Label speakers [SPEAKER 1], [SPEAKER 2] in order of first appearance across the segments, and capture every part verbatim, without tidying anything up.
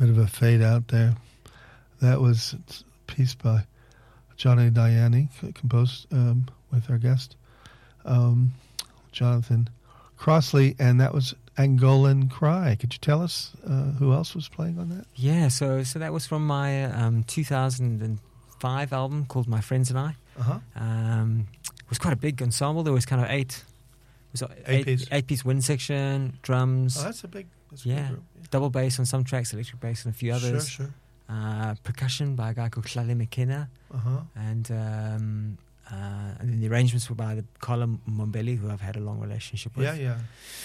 [SPEAKER 1] bit of a fade out there. That was a piece by Johnny Diani, composed um, with our guest, um, Jonathan Crossley, and that was Angolan Cry. Could you tell us uh, who else was playing on that?
[SPEAKER 2] Yeah, so so that was from my um, two thousand five album called My Friends and I.
[SPEAKER 1] Uh-huh.
[SPEAKER 2] Um, it was quite a big ensemble. There was kind of eight, it was eight, eight, piece. eight piece wind section, drums.
[SPEAKER 1] Oh, that's a big, that's a
[SPEAKER 2] yeah,
[SPEAKER 1] big group. Yeah,
[SPEAKER 2] double bass on some tracks, electric bass on a few others.
[SPEAKER 1] Sure, sure.
[SPEAKER 2] Uh, percussion by a guy called Tlale McKenna.
[SPEAKER 1] Uh-huh.
[SPEAKER 2] And um, uh, and then the arrangements were by the Carla Mombelli, who I've had a long relationship with.
[SPEAKER 1] Yeah, yeah.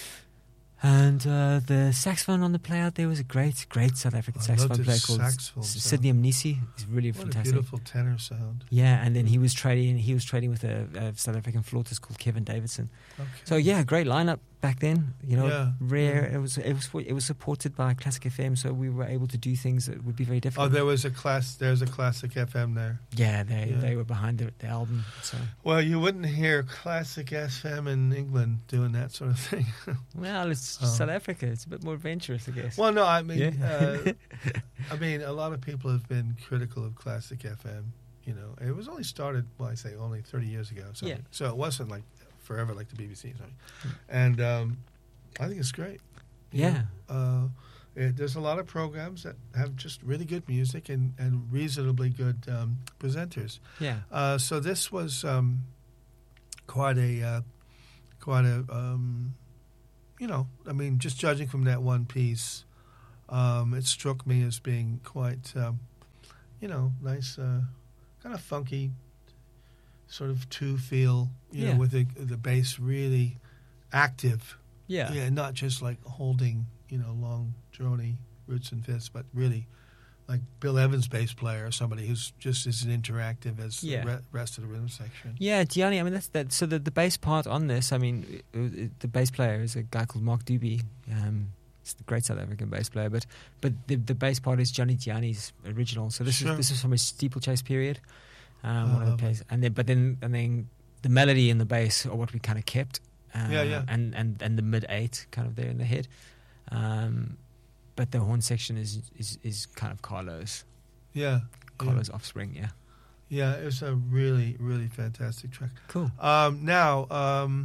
[SPEAKER 2] And uh, the saxophone on the play out there was a great, great South African
[SPEAKER 1] I
[SPEAKER 2] saxophone player called
[SPEAKER 1] saxophone
[SPEAKER 2] S- Sydney Mnisi. He's really
[SPEAKER 1] what
[SPEAKER 2] fantastic.
[SPEAKER 1] A beautiful tenor sound.
[SPEAKER 2] Yeah, and then he was trading. He was trading with a, a South African flautist called Kevin Davidson.
[SPEAKER 1] Okay.
[SPEAKER 2] So yeah, great lineup back then. You know,
[SPEAKER 1] yeah,
[SPEAKER 2] rare.
[SPEAKER 1] Yeah.
[SPEAKER 2] It was it was it was supported by Classic F M, so we were able to do things that would be very difficult.
[SPEAKER 1] Oh, there was a class. There's a Classic F M there.
[SPEAKER 2] Yeah, they
[SPEAKER 1] yeah.
[SPEAKER 2] they were behind the, the album. So
[SPEAKER 1] well, you wouldn't hear Classic F M in England doing that sort of thing.
[SPEAKER 2] Well, it's
[SPEAKER 1] oh.
[SPEAKER 2] South Africa. It's a bit more adventurous, I guess.
[SPEAKER 1] Well, no, I mean,
[SPEAKER 2] yeah.
[SPEAKER 1] uh, I mean, a lot of people have been critical of Classic F M. You know, it was only started, well, I say only thirty years ago. So,
[SPEAKER 2] yeah.
[SPEAKER 1] so it wasn't like forever like the B B C. Sorry. And um, I think it's great.
[SPEAKER 2] Yeah.
[SPEAKER 1] Uh, it, there's a lot of programs that have just really good music and, and reasonably good um, presenters.
[SPEAKER 2] Yeah.
[SPEAKER 1] Uh, so this was um, quite a, uh, quite a, um, you know, I mean, just judging from that one piece, um, it struck me as being quite, um, you know, nice, uh, kind of funky, sort of two feel, you
[SPEAKER 2] yeah.
[SPEAKER 1] know, with the the bass really active.
[SPEAKER 2] Yeah.
[SPEAKER 1] Yeah, not just like holding, you know, long, drony roots and fifths, but really like Bill Evans' bass player or somebody who's just as interactive as
[SPEAKER 2] yeah.
[SPEAKER 1] the re- rest of the rhythm section.
[SPEAKER 2] Yeah, Gianni, I mean, that's that. So the, the bass part on this, I mean, it, it, the bass player is a guy called Mark Doobie. Um, It's the great South African bass player, but but the the bass part is Johnny Gianni's original. So this
[SPEAKER 1] sure.
[SPEAKER 2] is this is from his steeplechase period. Um,
[SPEAKER 1] oh,
[SPEAKER 2] one of the plays, and then but then and then the melody and the bass are what we kind of kept. Uh,
[SPEAKER 1] yeah, yeah.
[SPEAKER 2] And and and the mid eight kind of there in the head, um, but the horn section is is is kind of Carlos.
[SPEAKER 1] Yeah.
[SPEAKER 2] Carlos
[SPEAKER 1] yeah.
[SPEAKER 2] offspring. Yeah.
[SPEAKER 1] Yeah, it was a really really fantastic track.
[SPEAKER 2] Cool.
[SPEAKER 1] Um, now, um,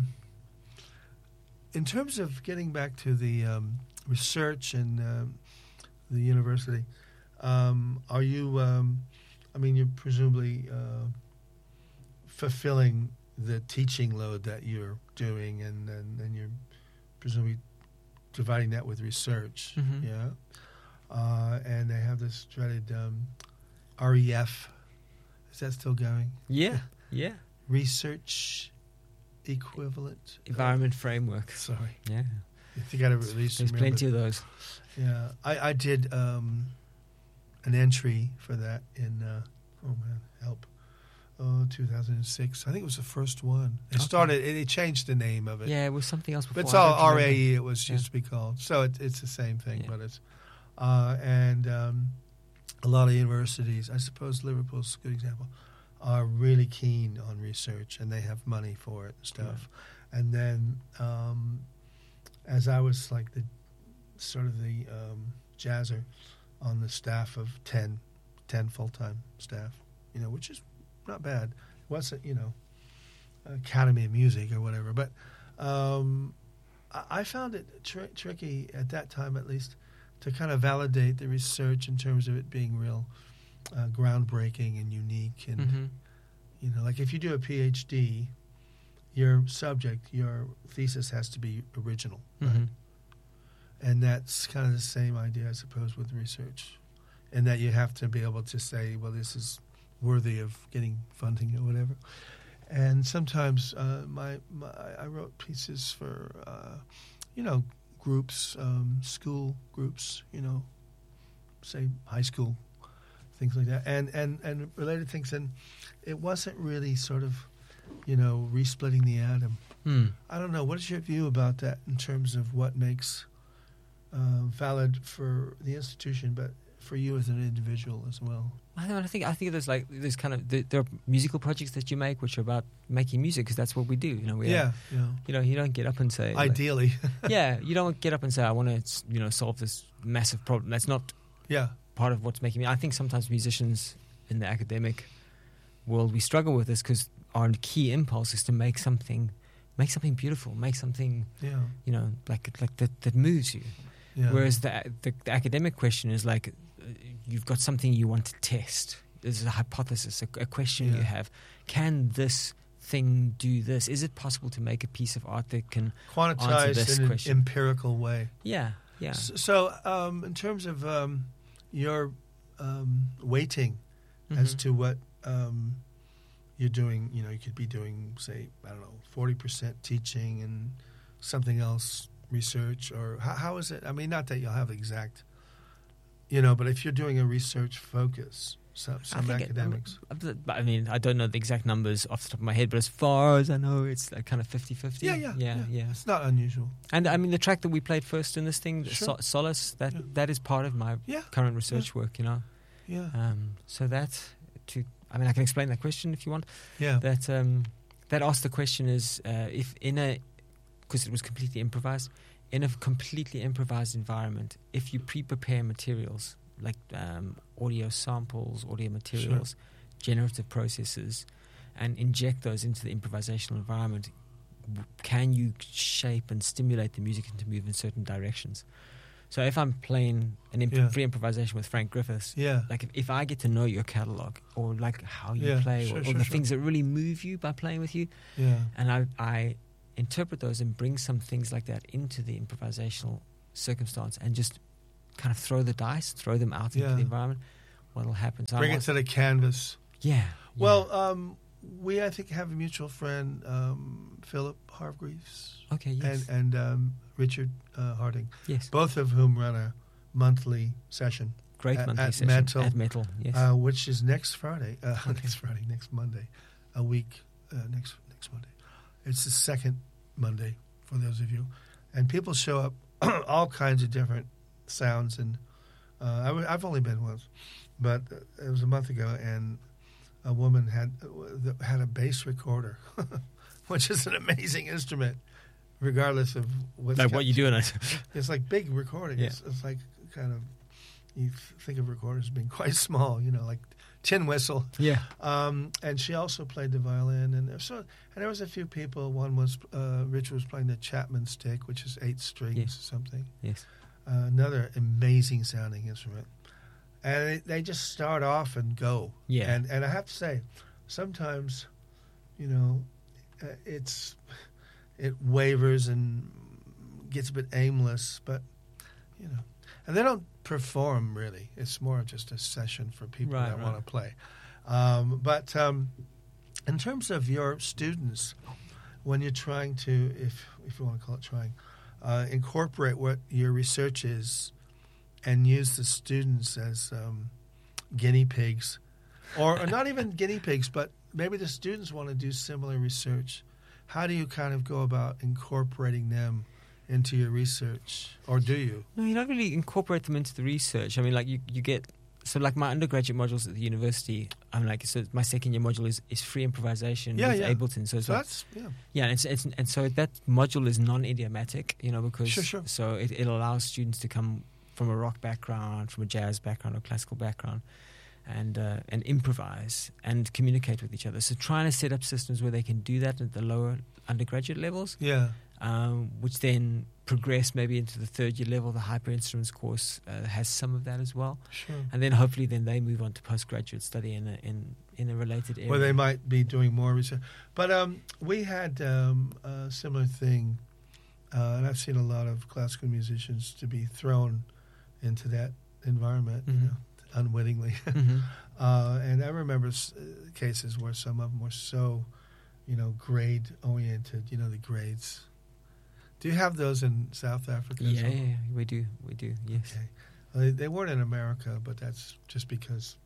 [SPEAKER 1] in terms of getting back to the um, research and um, the university, um, are you? Um, I mean, you're presumably uh, fulfilling the teaching load that you're doing, and, and, and you're presumably dividing that with research.
[SPEAKER 2] Mm-hmm.
[SPEAKER 1] Yeah, uh, and they have this dreaded um, R E F. Is that still going?
[SPEAKER 2] Yeah. Yeah.
[SPEAKER 1] Research equivalent
[SPEAKER 2] Environment uh, framework.
[SPEAKER 1] Sorry.
[SPEAKER 2] Yeah.
[SPEAKER 1] You got to release.
[SPEAKER 2] There's plenty of those.
[SPEAKER 1] Yeah, I, I did um, an entry for that in uh, oh man, help, oh two thousand six. I think it was the first one. It
[SPEAKER 2] okay.
[SPEAKER 1] started. It, it changed the name of it.
[SPEAKER 2] Yeah, it was something else before.
[SPEAKER 1] But it's all
[SPEAKER 2] R
[SPEAKER 1] R A E. It was
[SPEAKER 2] yeah.
[SPEAKER 1] used to be called. So it, it's the same thing,
[SPEAKER 2] yeah.
[SPEAKER 1] but it's uh, and um, a lot of universities. I suppose Liverpool's a good example. Are really keen on research and they have money for it and stuff. Right. And then um, as I was like the sort of the um, jazzer on the staff of ten, ten full-time staff, you know, which is not bad. It wasn't, you know, Academy of Music or whatever. But um, I, I found it tr- tricky at that time, at least, to kind of validate the research in terms of it being real uh, groundbreaking and unique. And,
[SPEAKER 2] mm-hmm.
[SPEAKER 1] you know, like if you do a PhD, your subject, your thesis has to be original, right?
[SPEAKER 2] Mm-hmm.
[SPEAKER 1] And that's kind of the same idea, I suppose, with research. And that you have to be able to say, well, this is worthy of getting funding or whatever. And sometimes uh, my, my I wrote pieces for, uh, you know, groups, um, school groups, you know, say high school, things like that, and, and, and related things. And it wasn't really sort of, you know, resplitting the atom.
[SPEAKER 2] Mm.
[SPEAKER 1] I don't know. What is your view about that in terms of what makes uh, valid for the institution, but for you as an individual as well?
[SPEAKER 2] I don't know, I think I think there's like there's kind of there are musical projects that you make which are about making music because that's what we do. You know, we
[SPEAKER 1] yeah,
[SPEAKER 2] have,
[SPEAKER 1] yeah.
[SPEAKER 2] You know, you don't get up and say
[SPEAKER 1] ideally.
[SPEAKER 2] Like, yeah, you don't get up and say I want to you know solve this massive problem. That's not
[SPEAKER 1] Yeah.
[SPEAKER 2] part of what's making me. I think sometimes musicians in the academic world, we struggle with this because our key impulse is to make something, make something beautiful, make something,
[SPEAKER 1] Yeah.
[SPEAKER 2] you know, like like that that moves you.
[SPEAKER 1] Yeah.
[SPEAKER 2] Whereas the, the the academic question is like, uh, you've got something you want to test. There's a hypothesis, a, a question
[SPEAKER 1] Yeah.
[SPEAKER 2] you have. Can this thing do this? Is it possible to make a piece of art that can answer
[SPEAKER 1] Quantized
[SPEAKER 2] this
[SPEAKER 1] in an
[SPEAKER 2] question?
[SPEAKER 1] empirical way.
[SPEAKER 2] Yeah, yeah.
[SPEAKER 1] S- So, um, in terms of um, your um, weighting as
[SPEAKER 2] Mhm.
[SPEAKER 1] to what um, you're doing, you know, you could be doing, say, I don't know, forty percent teaching and something else, research, or how, how is it? I mean, not that you'll have exact, you know, but if you're doing a research focus, some,
[SPEAKER 2] I
[SPEAKER 1] some
[SPEAKER 2] think it-
[SPEAKER 1] academics.
[SPEAKER 2] I mean, I don't know the exact numbers off the top of my head, but as far as I know, it's like kind of fifty-fifty.
[SPEAKER 1] yeah, yeah,
[SPEAKER 2] yeah, yeah.
[SPEAKER 1] It's not unusual.
[SPEAKER 2] And I mean, the track that we played first in this thing, the
[SPEAKER 1] Sure.
[SPEAKER 2] so- Solace, that
[SPEAKER 1] Yeah.
[SPEAKER 2] that is part of my
[SPEAKER 1] Yeah,
[SPEAKER 2] current research work, you know.
[SPEAKER 1] yeah,
[SPEAKER 2] Um, so that, to, I mean, I can explain that question if you want.
[SPEAKER 1] yeah.
[SPEAKER 2] That um, that asked the question is uh, if in a, because it was completely improvised, in a completely improvised environment, if you pre-prepare materials like um, audio samples, audio materials, generative processes, and inject those into the improvisational environment, w- can you shape and stimulate the music to move in certain directions? So if I'm playing an imp-
[SPEAKER 1] Yeah.
[SPEAKER 2] free improvisation with Frank Griffiths,
[SPEAKER 1] Yeah,
[SPEAKER 2] like if, if I get to know your catalog or like how you
[SPEAKER 1] Yeah,
[SPEAKER 2] play
[SPEAKER 1] sure,
[SPEAKER 2] or, or
[SPEAKER 1] sure,
[SPEAKER 2] the
[SPEAKER 1] sure.
[SPEAKER 2] things that really move you by playing with you,
[SPEAKER 1] yeah,
[SPEAKER 2] and I, I interpret those and bring some things like that into the improvisational circumstance and just kind of throw the dice, throw them out into
[SPEAKER 1] Yeah.
[SPEAKER 2] the environment, what'll happen? So I
[SPEAKER 1] bring it
[SPEAKER 2] want-
[SPEAKER 1] to the canvas.
[SPEAKER 2] yeah.
[SPEAKER 1] Well, um, we I think have a mutual friend, um, Philip Hargreaves,
[SPEAKER 2] yeah. okay, yes,
[SPEAKER 1] and and um, Richard uh, Harding,
[SPEAKER 2] yes,
[SPEAKER 1] both of whom run a monthly session,
[SPEAKER 2] great
[SPEAKER 1] at-
[SPEAKER 2] monthly
[SPEAKER 1] at
[SPEAKER 2] session
[SPEAKER 1] Metal,
[SPEAKER 2] at Metal, yes,
[SPEAKER 1] uh, which is next Friday. Uh,
[SPEAKER 2] Okay.
[SPEAKER 1] Next Friday, next Monday, a week uh, next next Monday. It's the second Monday for those of you, and people show up, all kinds of different sounds, and uh, I w- I've only been once, but uh, it was a month ago, and a woman had uh, had a bass recorder, which is an amazing instrument, regardless of what's
[SPEAKER 2] like
[SPEAKER 1] got-
[SPEAKER 2] what you doing it.
[SPEAKER 1] It's like big recording.
[SPEAKER 2] Yeah.
[SPEAKER 1] It's, it's like kind of you th- think of recorders being quite small, you know, like tin whistle.
[SPEAKER 2] yeah,
[SPEAKER 1] Um, and she also played the violin, and so and there was a few people. One was uh, Rich was playing the Chapman stick, which is eight strings
[SPEAKER 2] Yeah.
[SPEAKER 1] or something.
[SPEAKER 2] yes,
[SPEAKER 1] Uh, another amazing sounding instrument, and they, they just start off and go.
[SPEAKER 2] yeah,
[SPEAKER 1] And and I have to say, sometimes, you know, uh, it's it wavers and gets a bit aimless, but you know, and they don't perform really. It's more of just a session for people
[SPEAKER 2] Right,
[SPEAKER 1] that
[SPEAKER 2] right.
[SPEAKER 1] want to play. Um, but um, in terms of your students, when you're trying to, if if you want to call it trying, uh, incorporate what your research is, and use the students as um, guinea pigs, or, or not even guinea pigs, but maybe the students want to do similar research. How do you kind of go about incorporating them into your research, or do you?
[SPEAKER 2] No, you don't really incorporate them into the research. I mean, like you, you get so like my undergraduate modules at the university. I'm like so my second year module is, is free improvisation
[SPEAKER 1] Yeah,
[SPEAKER 2] with
[SPEAKER 1] yeah.
[SPEAKER 2] Ableton. So it's
[SPEAKER 1] So
[SPEAKER 2] like,
[SPEAKER 1] that's yeah,
[SPEAKER 2] yeah, and it's, it's and so that module is non-idiomatic, you know, because
[SPEAKER 1] Sure, sure.
[SPEAKER 2] so it, it allows students to come from a rock background, from a jazz background, or classical background, and uh, and improvise and communicate with each other. So trying to set up systems where they can do that at the lower undergraduate levels,
[SPEAKER 1] yeah,
[SPEAKER 2] um, which then progress maybe into the third year level. The hyper instruments course uh, has some of that as well,
[SPEAKER 1] sure.
[SPEAKER 2] and then hopefully then they move on to postgraduate study in a, in in a related area.
[SPEAKER 1] Where they might be doing more research. But um, we had um, a similar thing, uh, and I've seen a lot of classical musicians to be thrown into that environment, you
[SPEAKER 2] Mhm.
[SPEAKER 1] know, unwittingly.
[SPEAKER 2] Mhm.
[SPEAKER 1] uh, and I remember s- uh, cases where some of them were so, you know, grade oriented. You know, the grades. Do you have those in South Africa? as
[SPEAKER 2] Yeah,
[SPEAKER 1] well?
[SPEAKER 2] yeah, yeah, we do, we do, yes.
[SPEAKER 1] Okay. Well, they, they weren't in America, but that's just because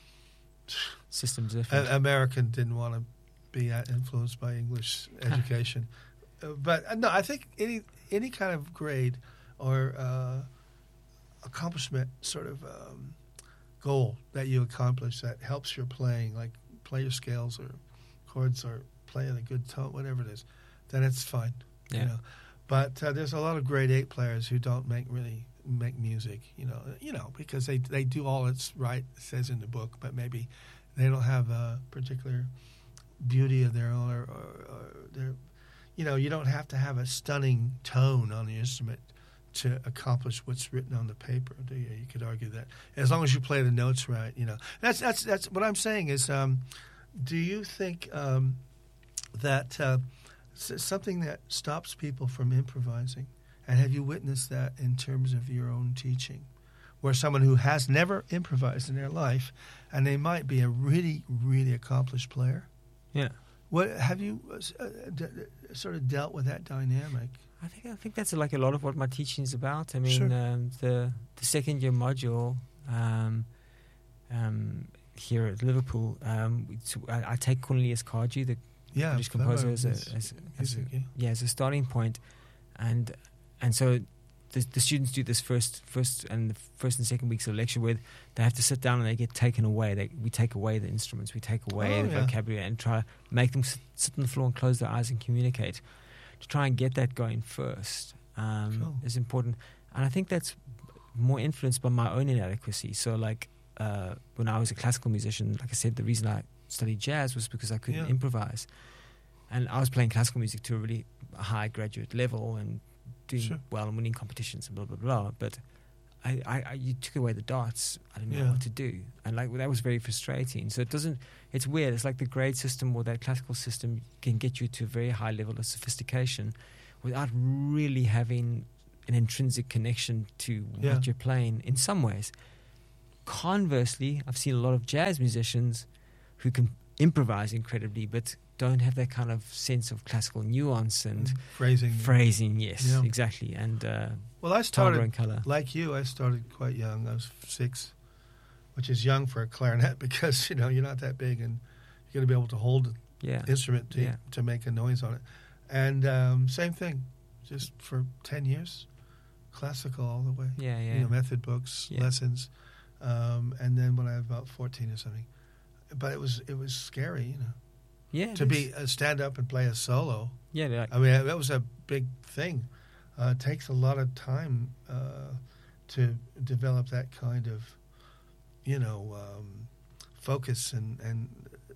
[SPEAKER 2] Systems
[SPEAKER 1] A-
[SPEAKER 2] different.
[SPEAKER 1] American didn't want to be uh, influenced by English education. Uh, but uh, no, I think any any kind of grade or uh, accomplishment sort of um, goal that you accomplish that helps your playing, like play your scales or chords or play in a good tone, whatever it is, then it's fine.
[SPEAKER 2] Yeah.
[SPEAKER 1] You know? But uh, there's a lot of grade eight players who don't make really make music, you know, you know, because they they do all it's right, it says in the book, but maybe they don't have a particular beauty of their own, or, or, or their, you know, you don't have to have a stunning tone on the instrument to accomplish what's written on the paper, do you? You could argue that as long as you play the notes right, you know. That's that's that's what I'm saying is, um, do you think um, that uh, something that stops people from improvising, and have you witnessed that in terms of your own teaching, where someone who has never improvised in their life, and they might be a really really accomplished player?
[SPEAKER 2] Yeah.
[SPEAKER 1] What have you uh, d- sort of dealt with that dynamic?
[SPEAKER 2] I think I think that's like a lot of what my teaching is about. I mean,
[SPEAKER 1] Sure.
[SPEAKER 2] um, the the second year module um, um, here at Liverpool, um, it's, I, I take Cornelius Kaju, the
[SPEAKER 1] Yeah,
[SPEAKER 2] British composer, as a,
[SPEAKER 1] his
[SPEAKER 2] as, as a,
[SPEAKER 1] music, yeah.
[SPEAKER 2] yeah, as a starting point, and and so the, the students do this first first and the first and second weeks of lecture where they have to sit down and they get taken away. They, we take away the instruments, we take away
[SPEAKER 1] Oh,
[SPEAKER 2] the
[SPEAKER 1] yeah.
[SPEAKER 2] vocabulary, and try to make them sit, sit on the floor and close their eyes and communicate. To try and get that going first um,
[SPEAKER 1] Cool.
[SPEAKER 2] is important, and I think that's more influenced by my own inadequacy. So, like uh, when I was a classical musician, like I said, the reason I studied jazz was because I couldn't
[SPEAKER 1] Yeah.
[SPEAKER 2] improvise, and I was playing classical music to a really high graduate level and doing
[SPEAKER 1] Sure.
[SPEAKER 2] well and winning competitions and blah blah blah. But I, I, I you took away the darts. I didn't know
[SPEAKER 1] Yeah.
[SPEAKER 2] what to do, and like that was very frustrating. So it doesn't. It's weird. It's like the grade system or that classical system can get you to a very high level of sophistication without really having an intrinsic connection to
[SPEAKER 1] Yeah.
[SPEAKER 2] what you're playing in some ways. Conversely, I've seen a lot of jazz musicians who can improvise incredibly but don't have that kind of sense of classical nuance and
[SPEAKER 1] phrasing.
[SPEAKER 2] phrasing. Yes,
[SPEAKER 1] Yeah.
[SPEAKER 2] exactly. And uh,
[SPEAKER 1] Well, I
[SPEAKER 2] timbre
[SPEAKER 1] started
[SPEAKER 2] and color.
[SPEAKER 1] like you. I started quite young. I was six, which is young for a clarinet because you know you're not that big and you're going to be able to hold the
[SPEAKER 2] Yeah.
[SPEAKER 1] instrument to,
[SPEAKER 2] Yeah.
[SPEAKER 1] to make a noise on it. And um, same thing, just for ten years, classical all the way.
[SPEAKER 2] Yeah, yeah.
[SPEAKER 1] You know, method books,
[SPEAKER 2] Yeah.
[SPEAKER 1] lessons, um, and then when I was about fourteen or something, but it was it was scary, you know,
[SPEAKER 2] yeah.
[SPEAKER 1] to
[SPEAKER 2] it
[SPEAKER 1] be
[SPEAKER 2] is.
[SPEAKER 1] uh, stand up and play a solo.
[SPEAKER 2] Yeah, they're like,
[SPEAKER 1] I mean, that was a big thing. Uh, it takes a lot of time uh, to develop that kind of, you know, um, focus and and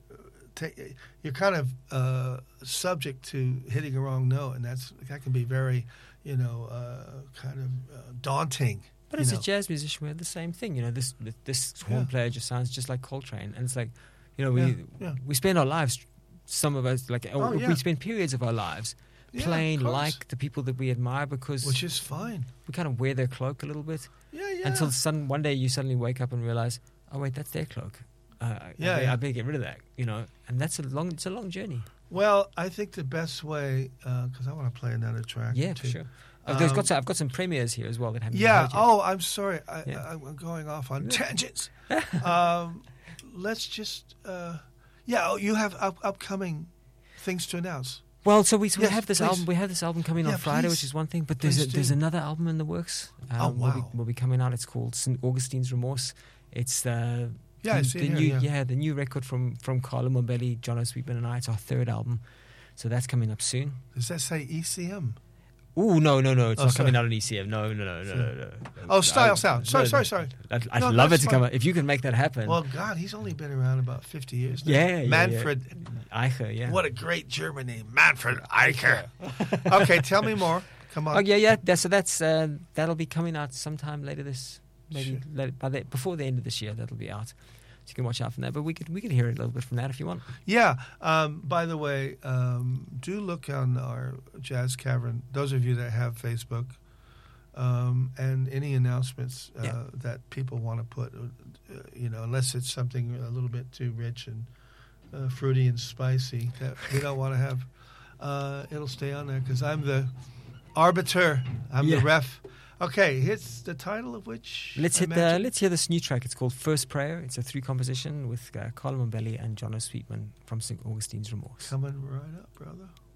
[SPEAKER 1] ta- you're kind of uh, subject to hitting a wrong note, and that's that can be very, you know, uh, kind of uh, daunting.
[SPEAKER 2] But
[SPEAKER 1] you
[SPEAKER 2] as
[SPEAKER 1] know.
[SPEAKER 2] a jazz musician, we have the same thing. You know, this this horn
[SPEAKER 1] Yeah.
[SPEAKER 2] player just sounds just like Coltrane, and it's like, you know, we
[SPEAKER 1] Yeah, yeah.
[SPEAKER 2] we spend our lives, some of us, like
[SPEAKER 1] Oh, yeah.
[SPEAKER 2] we spend periods of our lives
[SPEAKER 1] Yeah, of
[SPEAKER 2] playing
[SPEAKER 1] course.
[SPEAKER 2] like the people that we admire because
[SPEAKER 1] Which is fine.
[SPEAKER 2] we kind of wear their cloak a little bit
[SPEAKER 1] Yeah, yeah.
[SPEAKER 2] until some one day you suddenly wake up and realize, oh wait, that's their cloak. Uh, I-
[SPEAKER 1] Yeah,
[SPEAKER 2] I, better,
[SPEAKER 1] yeah.
[SPEAKER 2] I better get rid of that. You know, and that's a long it's a long journey.
[SPEAKER 1] Well, I think the best way, because I want to play another track.
[SPEAKER 2] Yeah,
[SPEAKER 1] or
[SPEAKER 2] for
[SPEAKER 1] two.
[SPEAKER 2] sure. Uh, there's
[SPEAKER 1] Um,
[SPEAKER 2] got some, I've got some premieres here as well that haven't
[SPEAKER 1] Yeah.
[SPEAKER 2] been heard yet.
[SPEAKER 1] Oh, I'm sorry. I,
[SPEAKER 2] Yeah.
[SPEAKER 1] I, I'm going off on tangents. um, let's just. Uh, yeah. Oh, you have up, upcoming things to announce.
[SPEAKER 2] Well, so we, so we
[SPEAKER 1] Yes,
[SPEAKER 2] have this
[SPEAKER 1] please.
[SPEAKER 2] album. We have this album coming
[SPEAKER 1] Yeah,
[SPEAKER 2] on Friday,
[SPEAKER 1] please.
[SPEAKER 2] which is one thing. But there's a,
[SPEAKER 1] Please
[SPEAKER 2] there's
[SPEAKER 1] do.
[SPEAKER 2] another album in the works. Um,
[SPEAKER 1] Oh,
[SPEAKER 2] will be,
[SPEAKER 1] wow.
[SPEAKER 2] will be coming out. It's called Saint Augustine's Remorse. It's uh,
[SPEAKER 1] Yeah, I
[SPEAKER 2] the,
[SPEAKER 1] see
[SPEAKER 2] the
[SPEAKER 1] it
[SPEAKER 2] new
[SPEAKER 1] here, yeah.
[SPEAKER 2] the new record from from Carlo Mombelli, John O'Sweetman, and I. It's our third album, so that's coming up soon.
[SPEAKER 1] Does that say E C M?
[SPEAKER 2] Oh no no no! It's
[SPEAKER 1] Oh,
[SPEAKER 2] not
[SPEAKER 1] sorry.
[SPEAKER 2] coming out on E C M. No no no no no. no.
[SPEAKER 1] Oh, Style
[SPEAKER 2] I-
[SPEAKER 1] Sound. Sorry,
[SPEAKER 2] no,
[SPEAKER 1] sorry, sorry.
[SPEAKER 2] I'd, I'd
[SPEAKER 1] No,
[SPEAKER 2] love it
[SPEAKER 1] that's
[SPEAKER 2] to come
[SPEAKER 1] fine.
[SPEAKER 2] out if you can make that happen.
[SPEAKER 1] Well, God, he's only been around about fifty years now.
[SPEAKER 2] yeah, yeah,
[SPEAKER 1] Manfred.
[SPEAKER 2] yeah. Eicher, yeah.
[SPEAKER 1] What a great German name, Manfred Eicher. Okay, tell me more. Come on.
[SPEAKER 2] Oh yeah, yeah. That, so that's uh, that'll be coming out sometime later this, maybe
[SPEAKER 1] Sure.
[SPEAKER 2] later, by the, before the end of this year. That'll be out. So you can watch out from that. But we could we could hear a little bit from that if you want.
[SPEAKER 1] Yeah. Um, by the way, um, do look on our Jazz Cavern. Those of you that have Facebook, um, and any announcements uh,
[SPEAKER 2] Yeah.
[SPEAKER 1] that people want to put, uh, you know, unless it's something a little bit too rich and uh, fruity and spicy that we don't want to have, uh, it'll stay on there because I'm the arbiter. I'm
[SPEAKER 2] Yeah.
[SPEAKER 1] the ref. Okay, here's the title of which.
[SPEAKER 2] Let's
[SPEAKER 1] I
[SPEAKER 2] hit the
[SPEAKER 1] imagine-
[SPEAKER 2] let's hear this new track. It's called First Prayer. It's a three composition with uh, Carlo Mombelli and John O'Sweetman from Saint Augustine's Remorse.
[SPEAKER 1] Coming right up, brother.